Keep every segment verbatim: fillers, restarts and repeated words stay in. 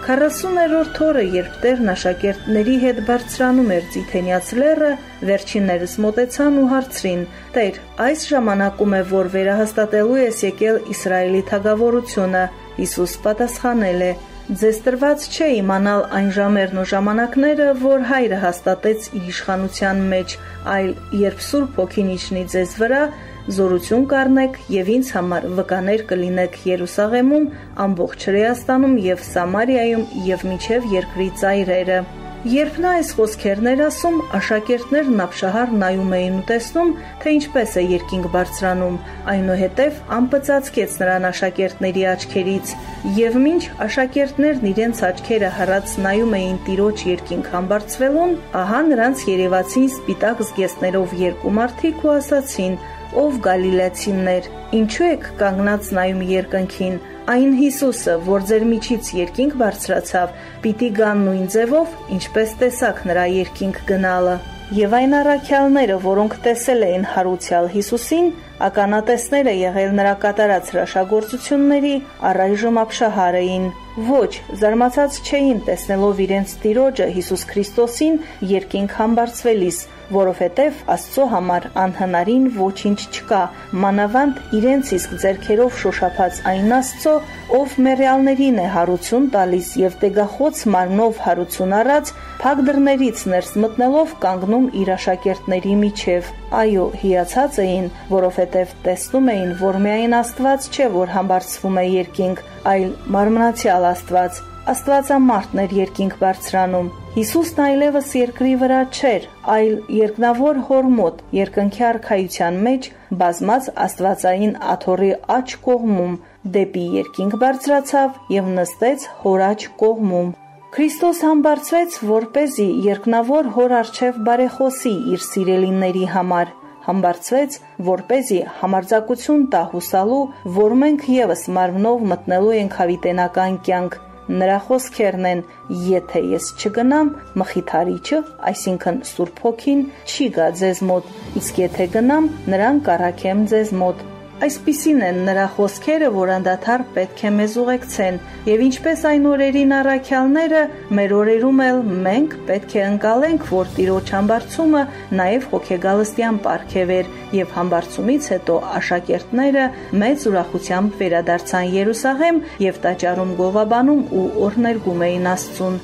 Քառասուներորդ օրը, երբ Տերն աշակերտների հետ բարձրանում էր Ձիթենյաց լեռը, վերջիններս մոտեցան ու հարցրին. «Տեր, այս ժամանակում է, որ վերահաստատելու ես եկել Իսրայելի թագավորությունը»։ Հիսուս պատասխանել է. «Ձեզ տրված չէ իմանալ այն ժամերն ու ժամանակները, որ Հայրը հաստատեց իր իշխանության մեջ, այլ երբ Սուրբ Հոգին իջնի ձեզ վրա, զորություն կառնեք և ինձ համար վկաներ կլինեք Երուսաղեմում, ամբողջ Հրեաստանում և Սամարիայում և մինչև երկրի ծայրերը»։ Երբ նա այս խոսքերն էր ասում, աշակերտներն ապշահար նայում էին ու տեսնում, թե ինչպես է երկինք բարձրանում, այնուհետև ամպը ծածկեց նրան աշակերտների աչքերից, և մինչ աշակերտներն իրենց աչքերը հառած նայում էին Տիրոջ երկինք համբարձվելուն, ահա նրանց երևացին սպիտակ զգեստներով երկու մարդիկ ու ասացին. «Ով գալիլեցիներ, ինչու եք կանգնած նայում երկնքին, այն Հիսուսը, որ ձեր միջից երկինք բարձրացավ, պիտի գա նույն ձևով, ինչպես տեսաք նրա երկինք գնալը»։ Եվ այն առաքյալները, որոնք տեսել էին հարուցյալ Հիսուսին, ականատեսները եղել նրա կատարած հրաշագործությունների, առայժմ ապշահար էին։ Ոչ, զարմացած չէին տեսնելով իրենց Տիրոջը Հիսուս Քրիստոսին երկինք համբարձվելիս, որովհետև Աստծո համար անհնարին ոչինչ չկա, մանավանդ իրենց իսկ ձեռքերով շոշափած այն Աստծո, ով մեռյալներին է հարություն տալիս և տեգախոց մարմնով հարություն առած, փակ դռներից ներս մտնելով կանգնում իր աշակերտների միջև։ Այո, հիացած էին, որովհետև տեսնում էին, որ միայն Աստված չէ, որ համբարձվում է երկինք, այլ մարմնացյալ Աստված, Աստվածամարտն էր երկինք բարձրանում։ Հիսուսն այլևս երկրի վրա չէր, այլ երկնավոր Հոր մոտ, երկնքի արքայության մեջ, բազմած աստվածային աթոռի աջ կողմում, դեպի երկինք բարձրացավ և նստեց Հոր աջ կողմում։ Քրիստոս համբարձվեց, որպեսզի երկնավոր Հոր առջև բարեխոսի իր սիրելիների համար, համբարձվեց, որպեսզի համարձակություն տա հուսալու, որ մենք ևս մարմնով մտնելու ենք հավիտենական կյանք։ Նրա խոսքերն են. «Եթե ես չգնամ, Մխիթարիչը, այսինքն Սուրբ Հոգին, չի գա ձեզ մոտ, իսկ եթե գնամ, նրան կառաքեմ ձեզ մոտ»։ Այսպիսին են նրա խոսքերը, որ անդադար պետք է մեզ ուղեկցեն, և ինչպես այն օրերին առաքյալները, մեր օրերում էլ մենք պետք է ընկալենք, որ Տիրոջ համբարձումը նաև հոգեգալստյան պարգև էր, և համբարձումից հետո աշակերտները մեծ ուրախությամբ վերադարձան Երուսաղեմ և տաճարում գովաբանում ու օրհներգում էին Աստծուն։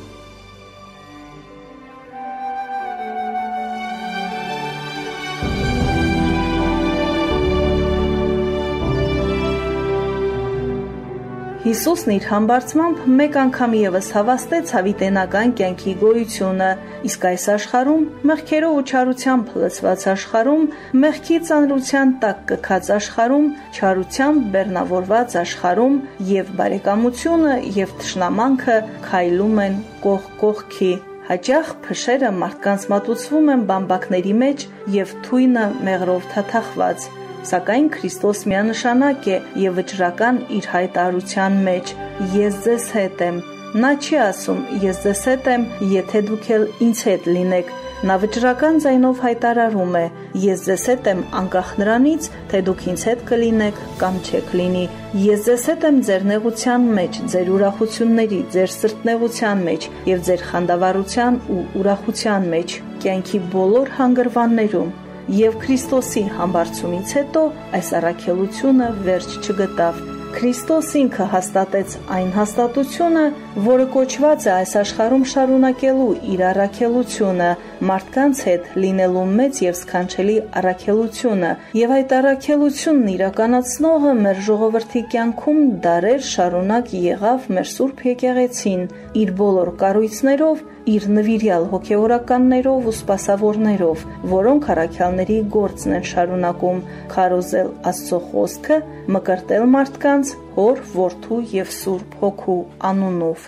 Հիսուսն իր համբարձմամբ մեկ անգամ ևս հավաստեց հավիտենական կյանքի գոյությունը, իսկ այս աշխարհում, մեղքերով ու չարությամբ լցված աշխարհում, մեղքի ծանրության տակ կքած աշխարհում, չարությամբ բեռնավորված աշխարհում և բարեկամությունը և թշնամանքը քայլում են կողք կողքի։ Հաճախ փշերը մարդկանց մատուցվում են բամբակների մեջ և թույնը մեղրով թաթախված։ Սակայն Քրիստոս միանշանակ է և վճռական իր հայտարարության մեջ. «Ես ձեզ հետ եմ»։ Նա չի ասում «Ես ձեզ հետ եմ, եթե դուք էլ ինձ հետ լինեք»։ Նա վճռական ձայնով հայտարարում է. «Ես ձեզ հետ եմ անկախ նրանից, թե դուք ինձ հետ կլինեք կամ չեք լինի։ Ես ձեզ հետ եմ ձեր նեղության մեջ, ձեր ուրախությունների, ձեր սրտնեղության մեջ և ձեր խանդավառության ու ուրախության մեջ, կյանքի բոլոր հանգրվաններում»։ Եվ Քրիստոսի համբարձումից հետո այս առաքելությունը վերջ չգտավ։ Քրիստոս ինքը հաստատեց այն հաստատությունը, որը կոչված է այս աշխարհում շարունակելու իր առաքելությունը, մարդկանց հետ լինելու մեծ և սքանչելի առաքելությունը, և այդ առաքելությունն իրականացնողը մեր ժողովրդի կյանքում դարեր շարունակ եղավ մեր Սուրբ Եկեղեցին, իր բոլոր կառույցներով, իր նվիրյալ հոգևորականներով ու սպասավորներով, որոնք առաքյալների գործն են շարունակում՝ քարոզել Աստծո խոսքը, մկրտել մարդկանց Հոր, Որդու և Սուրբ Հոգու անունով։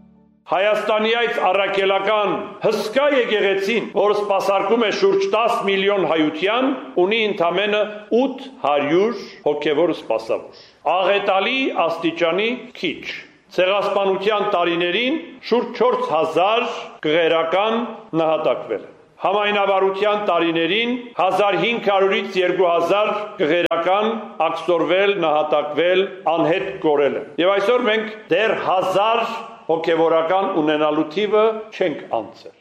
Հայաստանի այս առաքելական հսկա եկեղեցին, որ սպասարկում է շուրջ տասը միլիոն հայության, ունի ընդամենը ութ հարյուր հոգևոր սպասավոր։ Աղետալի աստիճանի քիչ։ Ցեղասպանության տարիներին շուրջ չորս հազար գղերական նահատակվել։ Համայնավարության տարիներին հազար հինգ հարյուրից երկու հազար գղերական աքսորվել, նահատակվել, անհետ կորել են։ Եվ այսօր մենք դեռ հազար հոգևորական ունենալու թիվը չենք անցել։